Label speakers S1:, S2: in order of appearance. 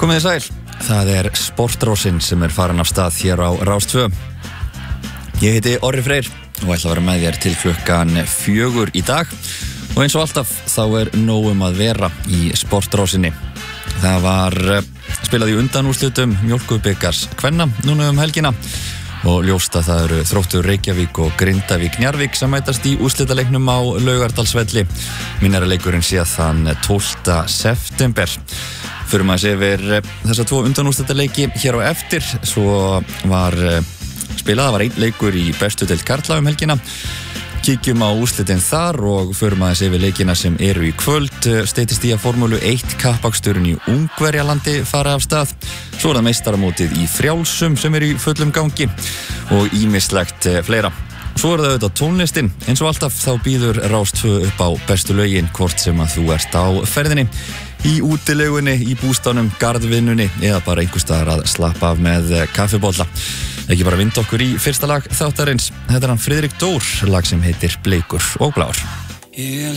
S1: Komið þið sæl, það Sportrósin sem farin af stað hér á Rás 2. Ég heiti Orri Freyr og ætla að vera með þér til klukkan 4 í dag og eins og alltaf þá nóg að vera í Sportrósinni. Það var spilað í undanúrslitum Mjólkurbikars kvenna núna helgina og ljóst að það eru Þróttur Reykjavík og Grindavík Njarðvík sem mætast í úrslitaleiknum á Laugardalsvelli. Minnaraleikurinn sé þann 12. september. Förum aðeins yfir þessa 2 undanúrslitaleiki hér á eftir. Svo var spilað, það var einn leikur í bestu deild karla helgina. Kíkjum á úrslitin þar og förum aðeins yfir leikina sem eru í kvöld. Steytist í að Formúlu 1 kappaksturinn í Ungverjalandi fara af stað. Svo það meistaramótið í frjálsum sem í fullum gangi og ýmislegt fleira. Svo það auðvitað tónlistin. Eins og alltaf þá býður Rás 2 upp á bestu lögin hvort sem að þú ert á ferðinni, í útilegunni, í bústaðnum, garðvinnunni eða bara einhvers staðar að slappa af með kaffibolla. Ekki bara vinda okkur í fyrsta lag þáttarins. Þetta hann Friðrik Dór, lag sem heitir Bleikur og blár.